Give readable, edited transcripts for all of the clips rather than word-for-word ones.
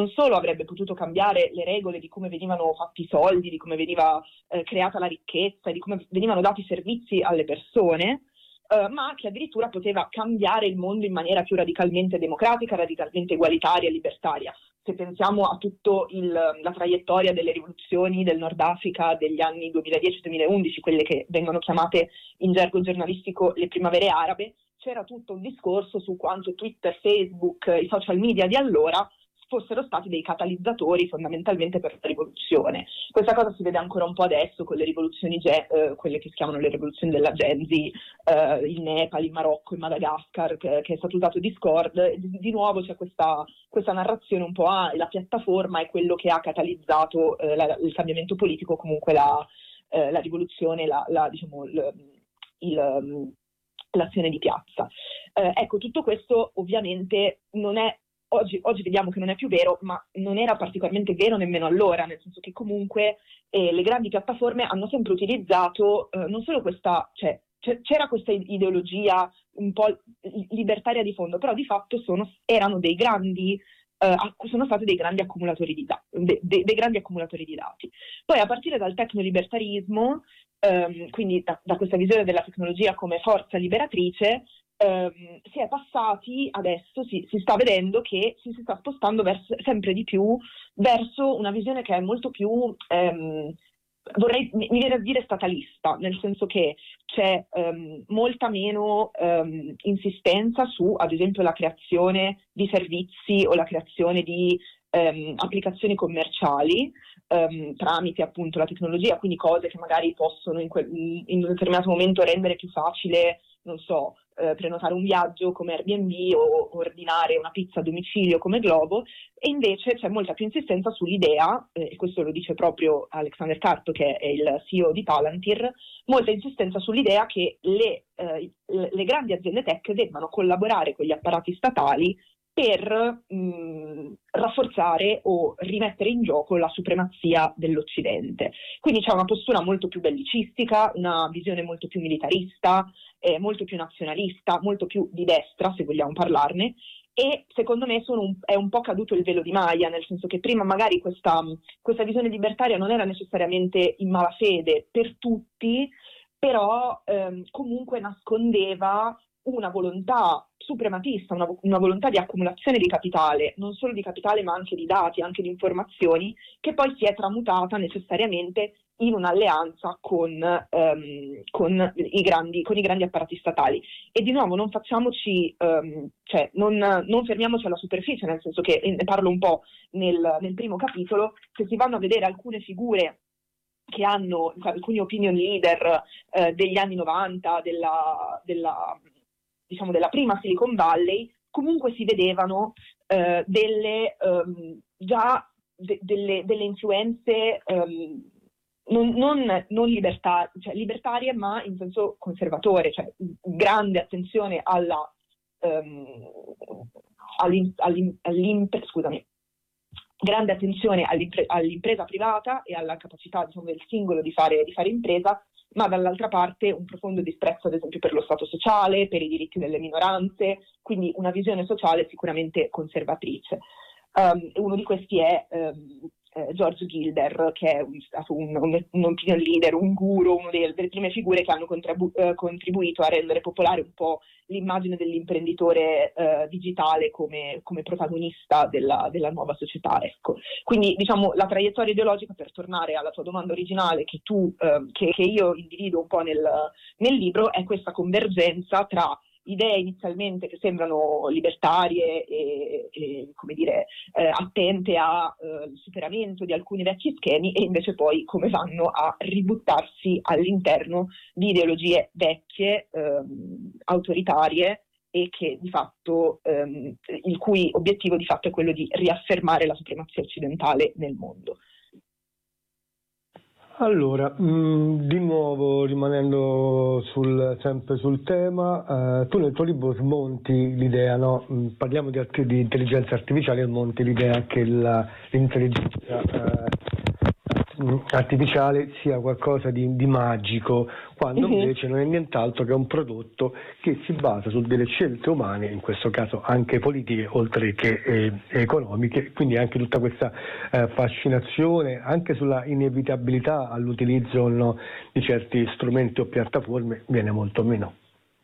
solo avrebbe potuto cambiare le regole di come venivano fatti i soldi, di come veniva creata la ricchezza, di come venivano dati i servizi alle persone, ma che addirittura poteva cambiare il mondo in maniera più radicalmente democratica, radicalmente egualitaria e libertaria. Se pensiamo a tutta la traiettoria delle rivoluzioni del Nord Africa degli anni 2010-2011, quelle che vengono chiamate in gergo giornalistico le primavere arabe, c'era tutto un discorso su quanto Twitter, Facebook, i social media di allora fossero stati dei catalizzatori fondamentalmente per la rivoluzione. Questa cosa si vede ancora un po' adesso con le rivoluzioni, quelle che si chiamano le rivoluzioni della Gen Z, in Nepal, in Marocco, in Madagascar, che è stato usato Discord. Di nuovo c'è questa narrazione un po' la piattaforma è quello che ha catalizzato il cambiamento politico, comunque la rivoluzione, diciamo, l'azione di piazza. Ecco, tutto questo ovviamente non è Oggi vediamo che non è più vero, ma non era particolarmente vero nemmeno allora, nel senso che comunque le grandi piattaforme hanno sempre utilizzato non solo questa, cioè c'era questa ideologia un po' libertaria di fondo, però di fatto sono stati dei grandi accumulatori di dati. Poi a partire dal tecnolibertarismo, quindi da questa visione della tecnologia come forza liberatrice, si è passati, adesso si sta vedendo che si sta spostando sempre di più verso una visione che è molto più, mi viene a dire statalista, nel senso che c'è molta meno insistenza su, ad esempio, la creazione di servizi o la creazione di applicazioni commerciali tramite appunto la tecnologia, quindi cose che magari possono in un determinato momento rendere più facile, non so, prenotare un viaggio come Airbnb o ordinare una pizza a domicilio come Glovo, e invece c'è molta più insistenza sull'idea, e questo lo dice proprio Alexander Karp, che è il CEO di Palantir, molta insistenza sull'idea che le grandi aziende tech debbano collaborare con gli apparati statali per rafforzare o rimettere in gioco la supremazia dell'Occidente. Quindi c'è una postura molto più bellicistica, una visione molto più militarista, molto più nazionalista, molto più di destra, se vogliamo parlarne, e secondo me è un po' caduto il velo di Maya, nel senso che prima magari questa visione libertaria non era necessariamente in malafede per tutti, però comunque nascondeva una volontà suprematista, una volontà di accumulazione di capitale, non solo di capitale ma anche di dati, anche di informazioni, che poi si è tramutata necessariamente in un'alleanza con i grandi apparati statali. E di nuovo non facciamoci, non fermiamoci alla superficie, nel senso che, ne parlo un po' nel primo capitolo, se si vanno a vedere alcune figure che hanno, alcuni opinion leader degli anni 90, diciamo della prima Silicon Valley, comunque si vedevano delle influenze non libertarie, ma in senso conservatore, cioè grande attenzione grande attenzione all'impresa privata e alla capacità, diciamo, del singolo di fare impresa, ma dall'altra parte un profondo disprezzo, ad esempio, per lo Stato sociale, per i diritti delle minoranze, quindi una visione sociale sicuramente conservatrice. Uno di questi è George Gilder, che è stato un opinion leader, un guru, una delle prime figure che hanno contribuito a rendere popolare un po' l'immagine dell'imprenditore digitale come protagonista della nuova società. Ecco. Quindi, diciamo, la traiettoria ideologica, per tornare alla tua domanda originale, che io individuo un po' nel libro, è questa convergenza tra idee inizialmente che sembrano libertarie e come dire, attente al superamento di alcuni vecchi schemi, e invece poi come vanno a ributtarsi all'interno di ideologie vecchie, autoritarie, e che di fatto il cui obiettivo di fatto è quello di riaffermare la supremazia occidentale nel mondo. Allora, di nuovo rimanendo sempre sul tema, tu nel tuo libro smonti l'idea, no? Parliamo di intelligenza artificiale, e smonti l'idea che l'intelligenza artificiale sia qualcosa di magico, quando invece non è nient'altro che un prodotto che si basa su delle scelte umane, in questo caso anche politiche oltre che economiche, quindi anche tutta questa fascinazione anche sulla inevitabilità all'utilizzo, no, di certi strumenti o piattaforme viene molto meno.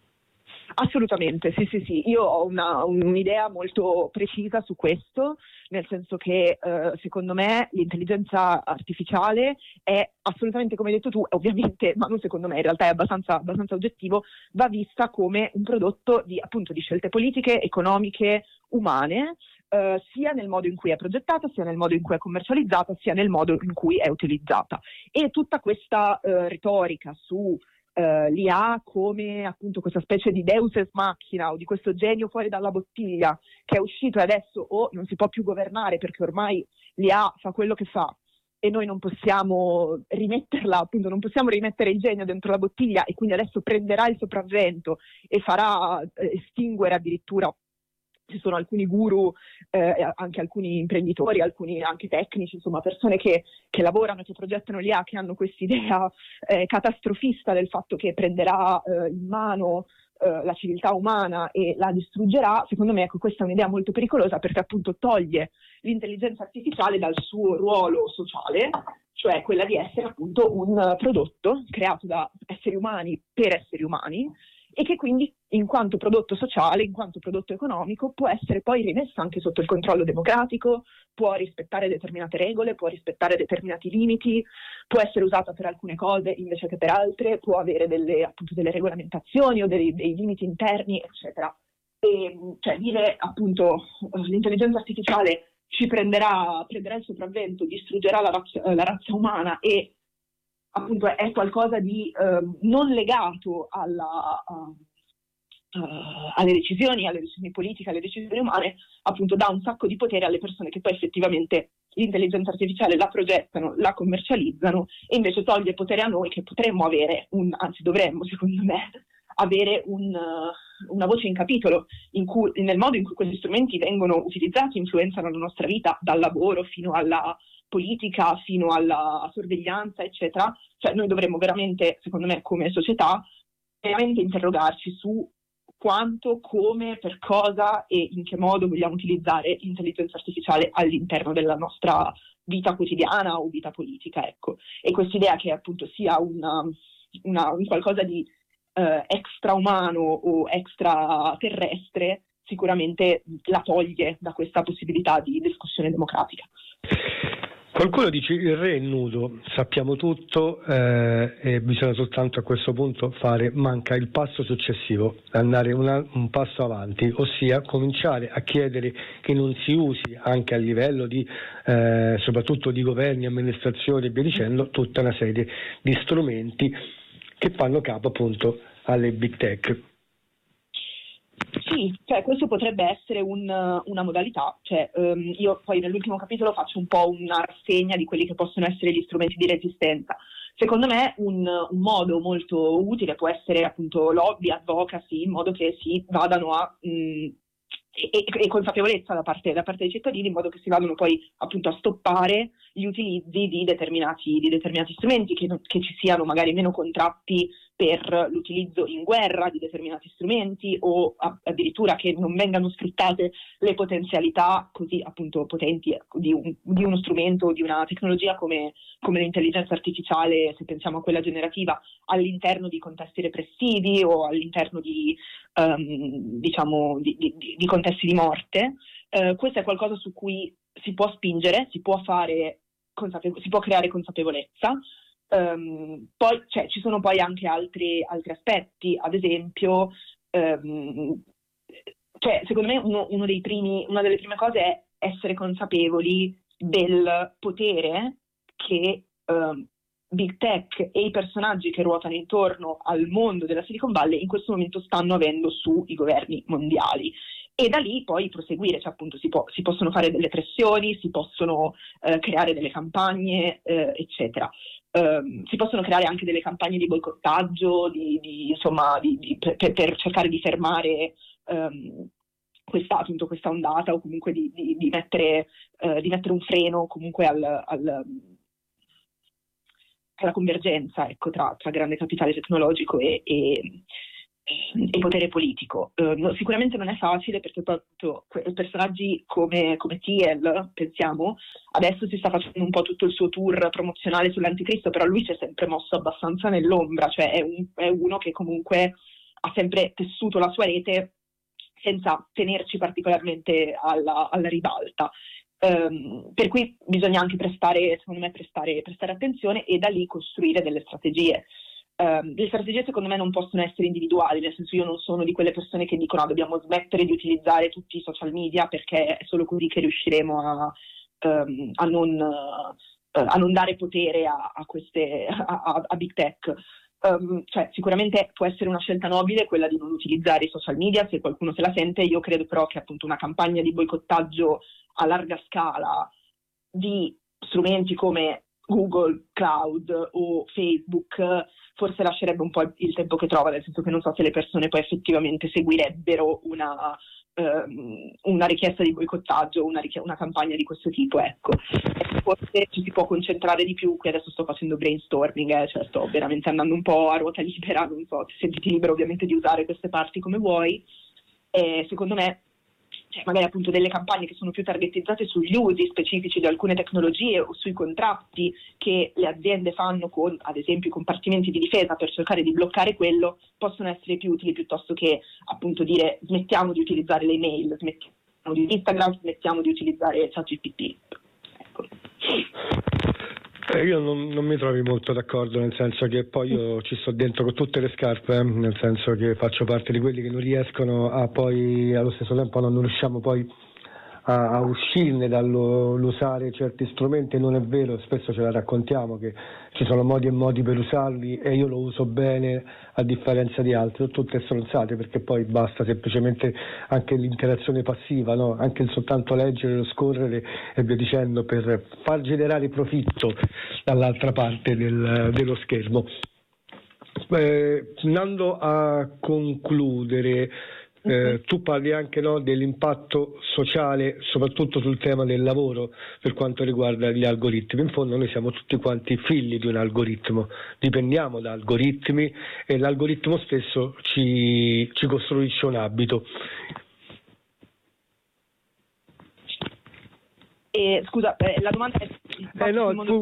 Assolutamente, sì. Io ho un'idea molto precisa su questo, nel senso che secondo me l'intelligenza artificiale è assolutamente, come hai detto tu, ovviamente, ma non secondo me, in realtà è abbastanza oggettivo, va vista come un prodotto di scelte politiche, economiche, umane, sia nel modo in cui è progettata, sia nel modo in cui è commercializzata, sia nel modo in cui è utilizzata. E tutta questa retorica su l'IA come appunto questa specie di deus ex machina o di questo genio fuori dalla bottiglia che è uscito e adesso non si può più governare perché ormai l'IA fa quello che fa e noi non possiamo rimetterla, appunto non possiamo rimettere il genio dentro la bottiglia e quindi adesso prenderà il sopravvento e farà estinguere addirittura. Ci sono alcuni guru, anche alcuni imprenditori, alcuni anche tecnici, insomma persone che lavorano, che progettano l'IA, che hanno quest'idea catastrofista del fatto che prenderà in mano la civiltà umana e la distruggerà. Secondo me, ecco, questa è un'idea molto pericolosa perché appunto toglie l'intelligenza artificiale dal suo ruolo sociale, cioè quella di essere appunto un prodotto creato da esseri umani per esseri umani, e che quindi in quanto prodotto sociale, in quanto prodotto economico, può essere poi rimessa anche sotto il controllo democratico, può rispettare determinate regole, può rispettare determinati limiti, può essere usata per alcune cose invece che per altre, può avere delle regolamentazioni o dei limiti interni, eccetera. E cioè dire appunto l'intelligenza artificiale prenderà il sopravvento, distruggerà la razza umana e appunto è qualcosa di non legato alle decisioni politiche, alle decisioni umane, appunto dà un sacco di potere alle persone che poi effettivamente l'intelligenza artificiale la progettano, la commercializzano e invece toglie potere a noi che potremmo avere, anzi dovremmo secondo me, avere una voce in capitolo nel modo in cui questi strumenti vengono utilizzati, influenzano la nostra vita, dal lavoro fino alla politica, fino alla sorveglianza, eccetera. Cioè noi dovremmo veramente, secondo me, come società, veramente interrogarci su quanto, come, per cosa e in che modo vogliamo utilizzare l'intelligenza artificiale all'interno della nostra vita quotidiana o vita politica, ecco. E quest'idea che appunto sia un qualcosa di extraumano o extraterrestre sicuramente la toglie da questa possibilità di discussione democratica. Qualcuno dice il re è nudo, sappiamo tutto e bisogna soltanto a questo punto manca il passo successivo, andare un passo avanti, ossia cominciare a chiedere che non si usi anche a livello di soprattutto di governi, amministrazioni e via dicendo, tutta una serie di strumenti che fanno capo appunto alle big tech. Sì, cioè questo potrebbe essere una modalità, cioè io poi nell'ultimo capitolo faccio un po' una rassegna di quelli che possono essere gli strumenti di resistenza. Secondo me un modo molto utile può essere appunto lobby, advocacy, in modo che si vadano e consapevolezza da parte dei cittadini, in modo che si vadano poi appunto a stoppare gli utilizzi di determinati strumenti, che ci siano magari meno contratti per l'utilizzo in guerra di determinati strumenti o addirittura che non vengano sfruttate le potenzialità così appunto potenti di uno strumento o di una tecnologia come l'intelligenza artificiale, se pensiamo a quella generativa, all'interno di contesti repressivi o all'interno di contesti di morte. Questo è qualcosa su cui si può spingere, si può creare consapevolezza. Poi ci sono poi anche altri aspetti, ad esempio secondo me una delle prime cose è essere consapevoli del potere che Big Tech e i personaggi che ruotano intorno al mondo della Silicon Valley in questo momento stanno avendo sui governi mondiali. E da lì poi proseguire, cioè appunto si possono fare delle pressioni, si possono creare delle campagne, eccetera. Si possono creare anche delle campagne di boicottaggio, per cercare di fermare questa ondata o comunque di mettere un freno comunque alla convergenza, ecco, tra grande capitale tecnologico e potere politico. Sicuramente non è facile, perché poi personaggi come TL, pensiamo, adesso si sta facendo un po' tutto il suo tour promozionale sull'anticristo, però lui si è sempre mosso abbastanza nell'ombra, cioè è uno che comunque ha sempre tessuto la sua rete senza tenerci particolarmente alla ribalta. Per cui bisogna anche secondo me, prestare attenzione e da lì costruire delle strategie. Le strategie secondo me non possono essere individuali, nel senso, io non sono di quelle persone che dicono dobbiamo smettere di utilizzare tutti i social media perché è solo così che riusciremo a non dare potere a big tech. Cioè, sicuramente può essere una scelta nobile quella di non utilizzare i social media se qualcuno se la sente. Io credo però che appunto una campagna di boicottaggio a larga scala di strumenti come Google Cloud o Facebook forse lascerebbe un po' il tempo che trova, nel senso che non so se le persone poi effettivamente seguirebbero una richiesta di boicottaggio, una campagna di questo tipo, ecco. Forse ci si può concentrare di più. Qui adesso sto facendo brainstorming, cioè sto veramente andando un po' a ruota libera, non so, ti sentiti libero ovviamente di usare queste parti come vuoi. Secondo me, cioè, magari appunto delle campagne che sono più targetizzate sugli usi specifici di alcune tecnologie o sui contratti che le aziende fanno con, ad esempio, i compartimenti di difesa per cercare di bloccare quello, possono essere più utili piuttosto che appunto dire smettiamo di utilizzare le email, smettiamo di Instagram, smettiamo di utilizzare ChatGPT. Ecco. Io non mi trovi molto d'accordo, nel senso che poi io ci sto dentro con tutte le scarpe, nel senso che faccio parte di quelli che non riescono a poi, allo stesso tempo non riusciamo poi a uscirne dall'usare certi strumenti. Non è vero, spesso ce la raccontiamo che ci sono modi e modi per usarli e io lo uso bene a differenza di altri. Sono tutte stronzate, perché poi basta semplicemente anche l'interazione passiva, no? Anche il soltanto leggere, lo scorrere e via dicendo, per far generare profitto dall'altra parte dello schermo. Andando a concludere, tu parli anche, no, dell'impatto sociale, soprattutto sul tema del lavoro per quanto riguarda gli algoritmi. In fondo noi siamo tutti quanti figli di un algoritmo, dipendiamo da algoritmi e l'algoritmo stesso ci costruisce un abito. Scusa, la domanda è... No,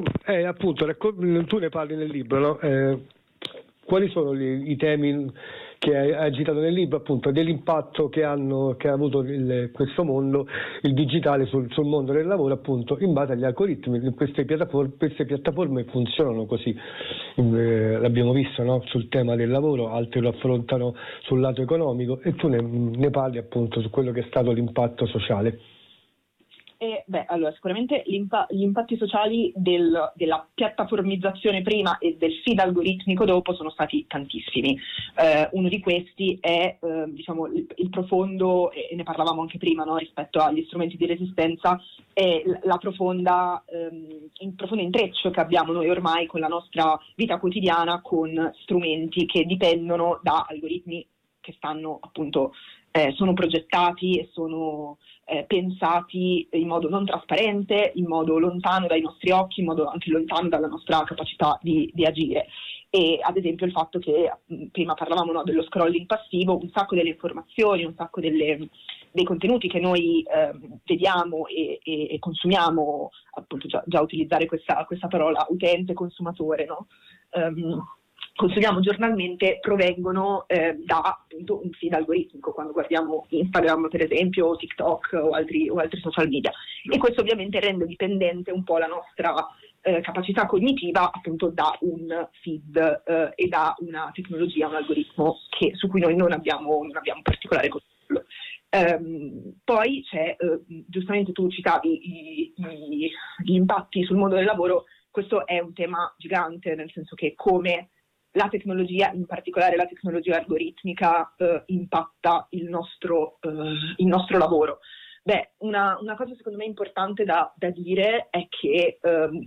tu ne parli nel libro, no? Quali sono i temi che hai agitato nel libro, appunto, dell'impatto che ha avuto questo mondo, il digitale, sul mondo del lavoro, appunto, in base agli algoritmi? Queste piattaforme funzionano così, l'abbiamo visto, no? Sul tema del lavoro, altri lo affrontano sul lato economico, e tu ne parli appunto su quello che è stato l'impatto sociale. Allora, sicuramente gli impatti sociali della piattaformizzazione prima e del feed algoritmico dopo sono stati tantissimi. Uno di questi è diciamo il profondo, e ne parlavamo anche prima, no, rispetto agli strumenti di resistenza, è il profondo intreccio che abbiamo noi ormai con la nostra vita quotidiana, con strumenti che dipendono da algoritmi che stanno appunto sono progettati e sono pensati in modo non trasparente, in modo lontano dai nostri occhi, in modo anche lontano dalla nostra capacità di agire. E ad esempio il fatto che prima parlavamo, no, dello scrolling passivo, un sacco delle informazioni, un sacco dei contenuti che noi vediamo e consumiamo, appunto già utilizzare questa parola utente, consumatore, no? Consumiamo giornalmente, provengono da appunto un feed algoritmico, quando guardiamo Instagram per esempio, o TikTok o altri social media, e questo ovviamente rende dipendente un po' la nostra capacità cognitiva appunto da un feed e da una tecnologia, un algoritmo su cui noi non abbiamo particolare controllo. Poi c'è, giustamente tu citavi gli impatti sul mondo del lavoro. Questo è un tema gigante, nel senso che come la tecnologia, in particolare la tecnologia algoritmica, impatta il nostro lavoro. Una cosa secondo me importante da dire è che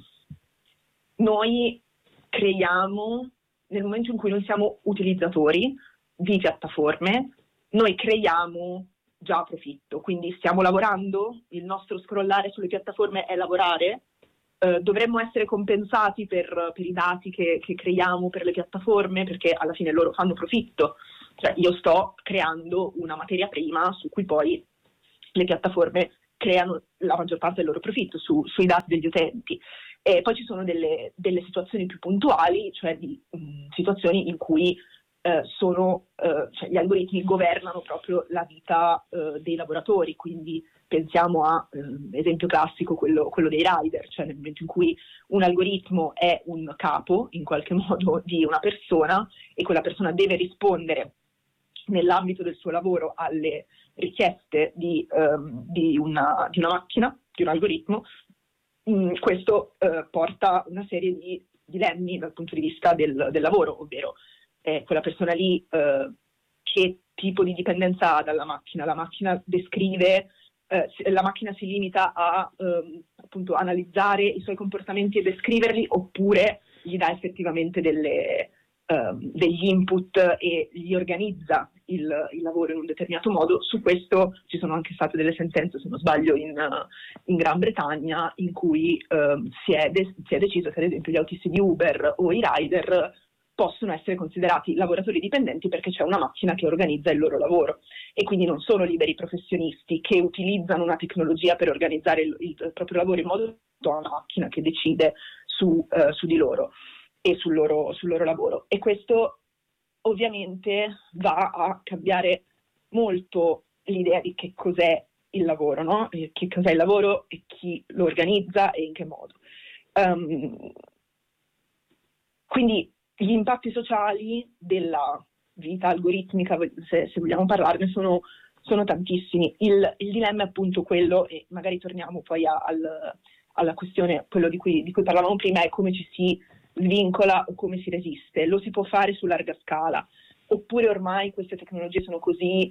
noi creiamo, nel momento in cui noi siamo utilizzatori di piattaforme, noi creiamo già profitto. Quindi stiamo lavorando, il nostro scrollare sulle piattaforme è lavorare, dovremmo essere compensati per i dati che creiamo per le piattaforme, perché alla fine loro fanno profitto. Cioè io sto creando una materia prima su cui poi le piattaforme creano la maggior parte del loro profitto sui dati degli utenti. E poi ci sono delle situazioni più puntuali, cioè di situazioni in cui cioè gli algoritmi governano proprio la vita dei lavoratori, quindi pensiamo a esempio classico quello dei rider, cioè nel momento in cui un algoritmo è un capo in qualche modo di una persona e quella persona deve rispondere nell'ambito del suo lavoro alle richieste di una macchina, di un algoritmo, questo porta una serie di dilemmi dal punto di vista del lavoro, ovvero quella persona lì che tipo di dipendenza ha dalla macchina. La macchina descrive, la macchina si limita a appunto analizzare i suoi comportamenti e descriverli, oppure gli dà effettivamente degli input e gli organizza il lavoro in un determinato modo. Su questo ci sono anche state delle sentenze, se non sbaglio, in Gran Bretagna, in cui si è deciso che ad esempio gli autisti di Uber o i rider possono essere considerati lavoratori dipendenti perché c'è una macchina che organizza il loro lavoro, e quindi non sono liberi professionisti che utilizzano una tecnologia per organizzare il proprio lavoro in modo che una macchina che decide su di loro e sul loro lavoro. E questo ovviamente va a cambiare molto l'idea di che cos'è il lavoro, no? Che cos'è il lavoro e chi lo organizza e in che modo. Quindi gli impatti sociali della vita algoritmica, se vogliamo parlarne, sono tantissimi. Il dilemma è appunto quello, e magari torniamo poi alla questione, quello di cui parlavamo prima, è come ci si svincola o come si resiste. Lo si può fare su larga scala, oppure ormai queste tecnologie sono così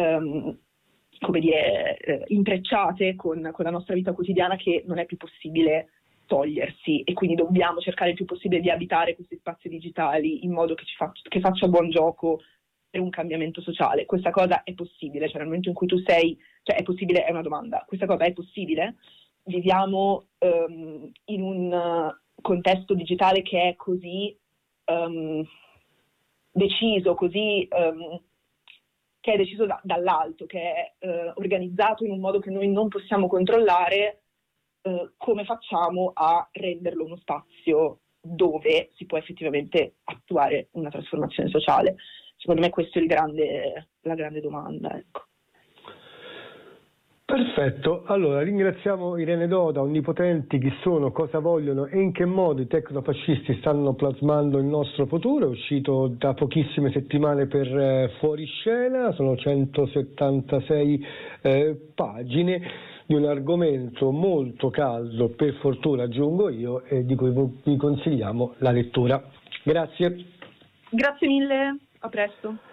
intrecciate con la nostra vita quotidiana che non è più possibile togliersi, e quindi dobbiamo cercare il più possibile di abitare questi spazi digitali in modo che faccia buon gioco per un cambiamento sociale. Questa cosa è possibile? Cioè nel momento in cui tu sei, cioè è possibile, è una domanda, questa cosa è possibile? Viviamo in un contesto digitale che è così deciso, così che è deciso dall'alto, che è organizzato in un modo che noi non possiamo controllare. Come facciamo a renderlo uno spazio dove si può effettivamente attuare una trasformazione sociale? Secondo me questa è la grande domanda, ecco. Perfetto, allora ringraziamo Irene Doda, Onnipotenti, chi sono, cosa vogliono e in che modo i tecnofascisti stanno plasmando il nostro futuro. È uscito da pochissime settimane per Fuoriscena, sono 176 pagine di un argomento molto caldo, per fortuna aggiungo io, e di cui vi consigliamo la lettura. Grazie. Grazie mille, a presto.